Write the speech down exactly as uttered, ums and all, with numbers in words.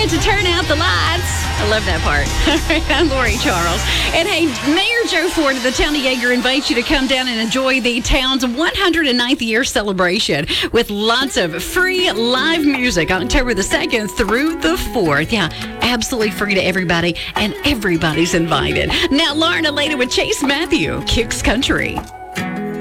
minute to turn out the lights. I love that part. All right, I'm Lori Charles. And hey, Mayor Joe Ford of the town of Yeager invites you to come down and enjoy the town's one hundred ninth year celebration with lots of free live music October the second through the fourth. Yeah, absolutely free to everybody, and everybody's invited. Now, Lauren Aleda with Chase Matthew, Kicks Country.